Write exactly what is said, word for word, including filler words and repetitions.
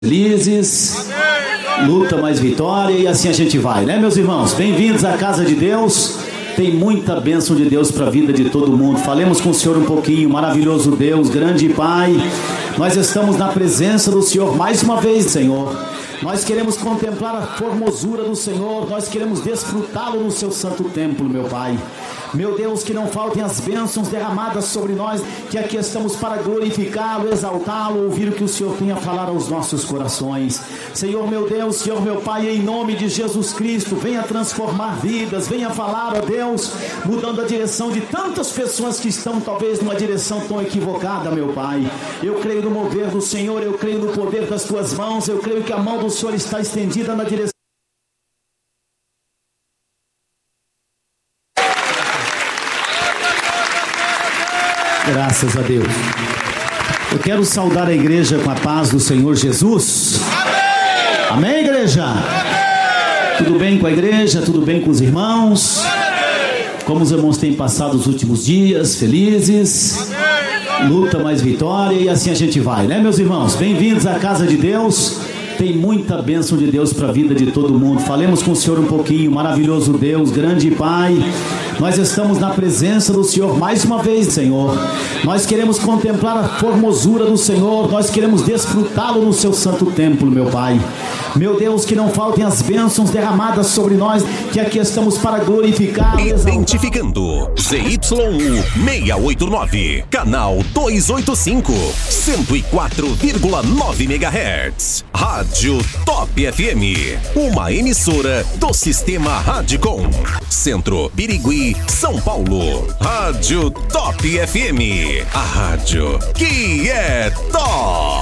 Felizes, luta mais vitória e assim a gente vai, né, meus irmãos? Bem-vindos à casa de Deus. Tem muita bênção de Deus para a vida de todo mundo. Falemos com o Senhor um pouquinho. Maravilhoso Deus, grande Pai, nós estamos na presença do Senhor mais uma vez, Senhor. Nós queremos contemplar a formosura do Senhor, nós queremos desfrutá-lo no seu santo templo, meu Pai. Meu Deus, que não faltem as bênçãos derramadas sobre nós, que aqui estamos para glorificá-lo, exaltá-lo, ouvir o que o Senhor tem a falar aos nossos corações. Senhor meu Deus, Senhor meu Pai, em nome de Jesus Cristo, venha transformar vidas, venha falar, ó Deus, mudando a direção de tantas pessoas que estão talvez numa direção tão equivocada, meu Pai. Eu creio no mover do Senhor, eu creio no poder das tuas mãos, eu creio que a mão do Senhor está estendida na direção. Graças a Deus. Eu quero saudar a igreja com a paz do Senhor Jesus. Amém, Amém igreja? Amém. Tudo bem com a igreja? Tudo bem com os irmãos? Amém. Como os irmãos têm passado os últimos dias? Felizes? Amém. Luta mais vitória e assim a gente vai, né, meus irmãos? Bem-vindos à casa de Deus. Tem muita bênção de Deus para a vida de todo mundo. Falemos com o Senhor um pouquinho. Maravilhoso Deus, grande Pai, nós estamos na presença do Senhor mais uma vez, Senhor. Nós queremos contemplar a formosura do Senhor, nós queremos desfrutá-lo no seu santo templo, meu Pai. Meu Deus, que não faltem as bênçãos derramadas sobre nós, que aqui estamos para glorificar. Identificando Z Y U seiscentos e oitenta e nove, canal duzentos e oitenta e cinco, cento e quatro vírgula nove megahertz. Rádio Top F M, uma emissora do Sistema Radicom. Centro Birigui, São Paulo. Rádio Top F M, a rádio que é top.